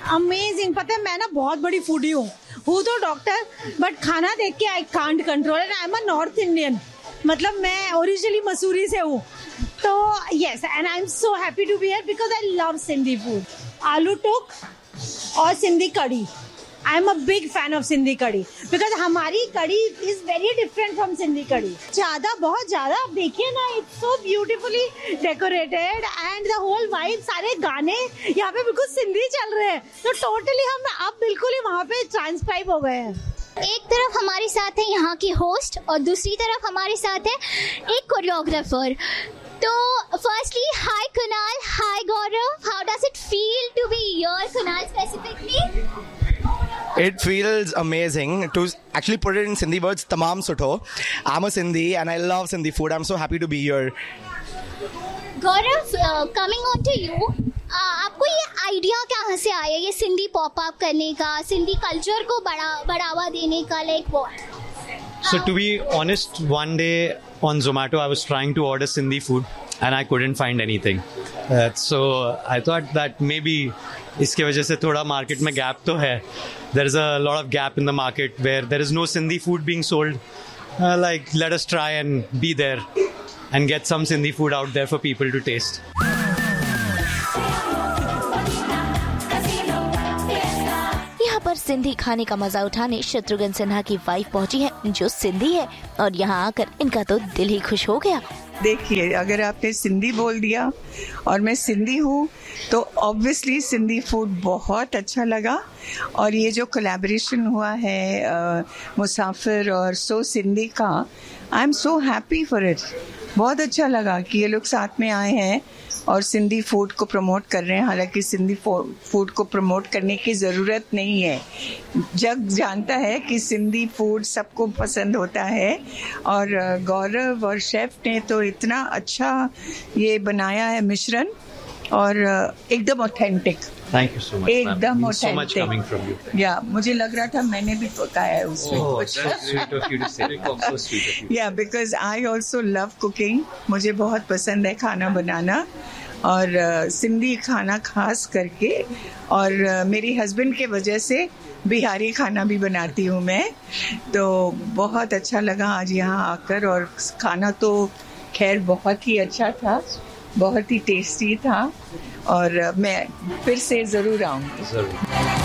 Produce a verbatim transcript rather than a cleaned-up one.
Amazing. पता है मैं ना बहुत बड़ी फूडी हूँ हूँ तो डॉक्टर, बट खाना देख के I can't control and I am a north Indian, मतलब मैं ओरिजिनली मसूरी से हूँ। तो yes, and I am so happy to be here because I love Sindhi food. आलू टुक और सिंधी कड़ी, I am a big fan of Sindhi कड़ी बिकॉज हमारी कड़ी is very different from Sindhi कड़ी। ज्यादा बहुत ज्यादा आप देखिए ना, it's so beautifully decorated and the whole vibe, सारे गाने यहाँ पे बिल्कुल सिंधी चल रहे हैं, तो टोटली हम अब बिल्कुल ही वहाँ पे ट्रांसक्राइब हो गए हैं। एक तरफ हमारे साथ है यहाँ की होस्ट और दूसरी तरफ हमारे साथ है एक कोरियोग्राफर। तो firstly, hi Kunal, hi Gaurav, how does it feel to be here? Kunal specifically, it feels amazing. To actually put it in Sindhi words, tamam sutho. I'm a Sindhi and I love Sindhi food. I'm so happy to be here. Gaurav, coming on to you, आपको ये idea कहाँ से आया ये Sindhi pop up करने का, Sindhi culture को बढ़ा बढ़ावा देने का? Like what? So to be honest, one day on Zomato I was trying to order Sindhi food and I couldn't find anything. Uh, so I thought that maybe इसके वजह से थोड़ा मार्केट में गैप तो है. There is a lot of gap in the market where there is no Sindhi food being sold. Uh, like let us try and be there and get some Sindhi food out there for people to taste. यहाँ पर सिंधी खाने का मजा उठाने शत्रुघ्न सिन्हा की wife पहुंची है जो सिंधी है, और यहाँ आकर इनका तो दिल ही खुश हो गया। देखिए, अगर आपने सिंधी बोल दिया और मैं सिंधी हूँ तो ऑब्वियसली सिंधी फूड बहुत अच्छा लगा। और ये जो कोलैबोरेशन हुआ है आ, मुसाफिर और सो सिंधी का, I am so happy for it. बहुत अच्छा लगा कि ये लोग साथ में आए हैं और सिंधी फूड को प्रमोट कर रहे हैं। हालांकि सिंधी फूड को प्रमोट करने की ज़रूरत नहीं है, जग जानता है कि सिंधी फूड सबको पसंद होता है। और गौरव और शेफ ने तो इतना अच्छा ये बनाया है मिश्रण, और एकदम authentic. Thank you so much. एकदम authentic. So much coming from you. या मुझे लग रहा था मैंने भी पकाया है उसमें। Oh, so sweet of you to say. So sweet of you. Yeah, because I also love cooking. मुझे बहुत पसंद है खाना बनाना, और uh, सिंधी खाना खास करके। और uh, मेरी हस्बैंड के वजह से बिहारी खाना भी बनाती हूँ मैं। तो बहुत अच्छा लगा आज यहाँ आकर, और खाना तो खैर बहुत ही अच्छा था, बहुत ही टेस्टी था, और uh, मैं फिर से ज़रूर आऊँगी। ज़रूर।